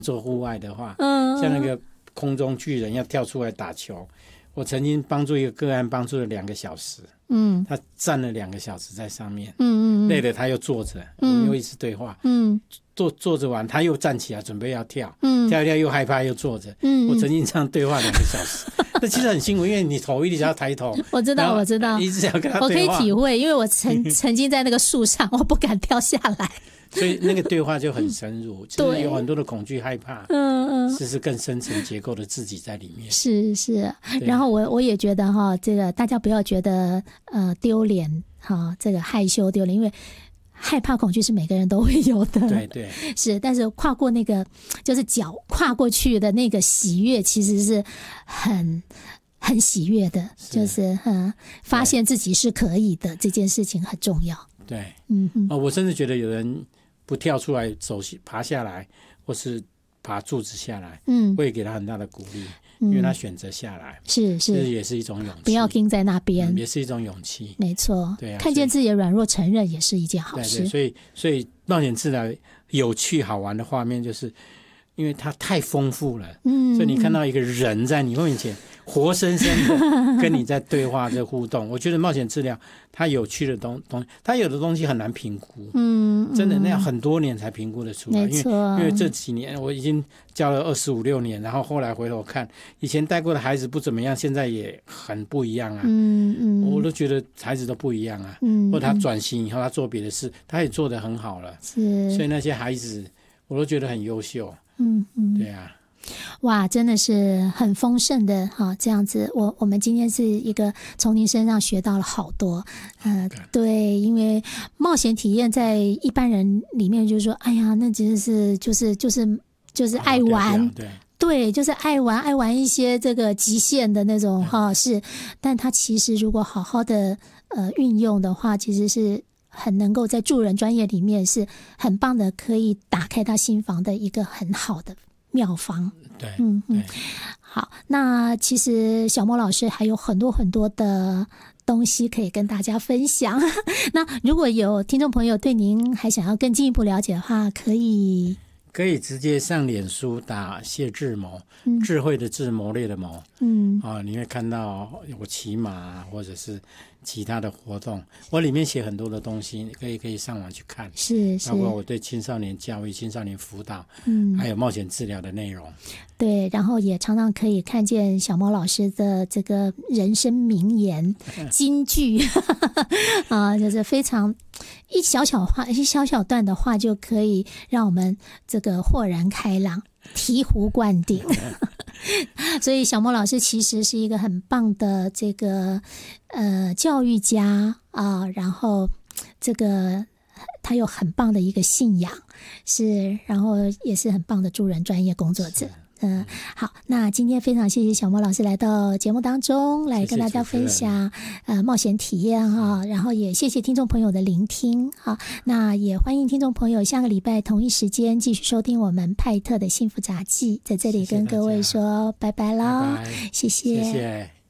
做户外的话，像那个空中巨人要跳出来打球，我曾经帮助一个个案，帮助了2个小时。他站了2个小时在上面，累了他又坐着，我们又一直对话，坐着完他又站起来准备要跳，跳一跳又害怕又坐着，我曾经这样对话2个小时，那其实很辛苦，因为你头一直要抬头， 我知道， 一直要跟他对话， 我可以体会，因为我曾经在那个树上，我不敢跳下来。 所以那个对话就很深入，就是有很多的恐惧害怕，这是更深层结构的自己在里面。 是，然后我也觉得哈，这个大家不要觉得丢脸哈，这个害羞丢脸，因为害怕恐惧是每个人都会有的， 对， 是，但是跨过那个就是脚跨过去的那个喜悦，其实是很喜悦的，就是发现自己是可以的，这件事情很重要。 对，我甚至觉得有人不跳出来爬下来，或是爬柱子下来，我也给他很大的鼓励，因为他选择下来， 是， 这也是一种勇气， 不要盯在那边， 也是一种勇气， 没错， 对啊， 看见自己的软弱，承认也是一件好事。 对，所以冒险治疗有趣好玩的画面，就是因为它太丰富了，所以你看到一个人在你面前活生生的跟你在对话这互动，我觉得冒险治疗它有趣的东西，它有的东西很难评估，真的那要很多年才评估得出来，因为这几年我已经教了25、26年，然后后来回头看，以前带过的孩子不怎么样，现在也很不一样啊，我都觉得孩子都不一样啊，或者他转型以后他做别的事，他也做得很好了，所以那些孩子我都觉得很优秀，对啊。 哇，真的是很丰盛的哈，这样子，我们今天是一个从您身上学到了好多，对，因为冒险体验在一般人里面就是说，哎呀，那其实是就是爱玩，对，就是爱玩一些这个极限的那种哈，是，但他其实如果好好的运用的话，其实是很能够在助人专业里面是很棒的，可以打开他心房的一个很好的妙方。 对， 好，那其实小莫老师还有很多很多的东西可以跟大家分享。那如果有听众朋友对您还想要更进一步了解的话，可以直接上脸书打谢志谋，智慧的智，谋略的谋，你会看到有骑马或者是其他的活动，我里面写很多的东西，可以上网去看， 是， 包括我对青少年教育、青少年辅导，还有冒险治疗的内容。 对，然后也常常可以看见小毛老师的这个人生名言、金句就是非常一小小段的话就可以让我们这个豁然开朗、醍醐灌顶。所以小莫老师其实是一个很棒的这个教育家啊，然后这个他有很棒的一个信仰，是，然后也是很棒的助人专业工作者。好，那今天非常谢谢小莫老师来到节目当中来跟大家分享冒险体验哈，然后也谢谢听众朋友的聆听哈，那也欢迎听众朋友下个礼拜同一时间继续收听我们派特的幸福杂技，在这里跟各位说拜拜咯，谢谢。